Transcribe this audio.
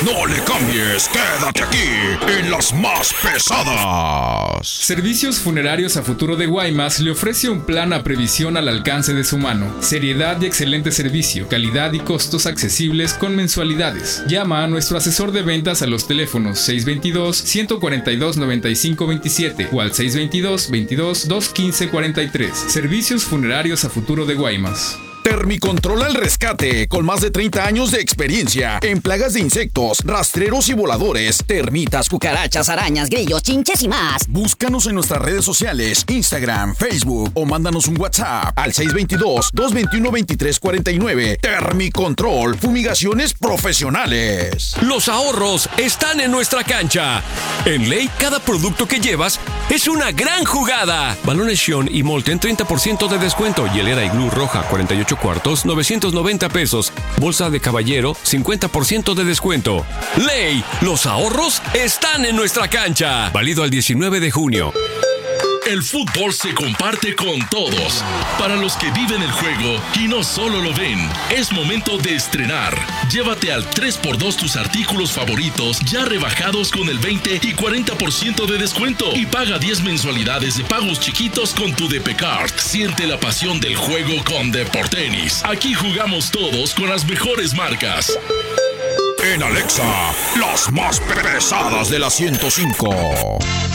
No le cambies, quédate aquí en las más pesadas. Servicios Funerarios a Futuro de Guaymas le ofrece un plan a previsión al alcance de su mano. Seriedad y excelente servicio, calidad y costos accesibles con mensualidades. Llama a nuestro asesor de ventas a los teléfonos 622-142-9527 o al 622-22-215-43. Servicios Funerarios a Futuro de Guaymas. Termicontrol al rescate, con más de 30 años de experiencia en plagas de insectos, rastreros y voladores, termitas, cucarachas, arañas, grillos, chinches y más. Búscanos en nuestras redes sociales, Instagram, Facebook o mándanos un WhatsApp al 622-221-2349. Termicontrol, fumigaciones profesionales. Los ahorros están en nuestra cancha. En Ley, cada producto que llevas es una gran jugada. Balones Xion y Molten 30% de descuento. Hielera Iglú roja 48 cuartos 990 pesos. Bolsa de caballero 50% de descuento. Ley, los ahorros están en nuestra cancha. Válido al 19 de junio. El fútbol se comparte con todos. Para los que viven el juego y no solo lo ven, es momento de estrenar. Llévate al 3x2 tus artículos favoritos ya rebajados con el 20 y 40% de descuento. Y paga 10 mensualidades de pagos chiquitos con tu DP-Card. Siente la pasión del juego con Deportenis. Aquí jugamos todos con las mejores marcas. En Alexa, las más pesadas de la 105.